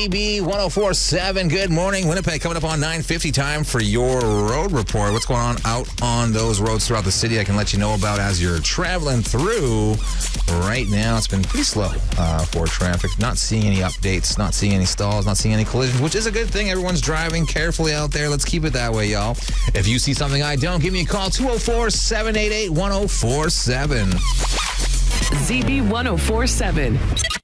ZB 104.7. Good morning, Winnipeg. Coming up on 9:50, time for your road report. What's going on out on those roads throughout the city? I can let you know about as you're traveling through. Right now, it's been pretty slow for traffic. Not seeing any updates, not seeing any stalls, not seeing any collisions, which is a good thing. Everyone's driving carefully out there. Let's keep it that way, y'all. If you see something I don't, give me a call, 204-788-1047. ZB 104.7.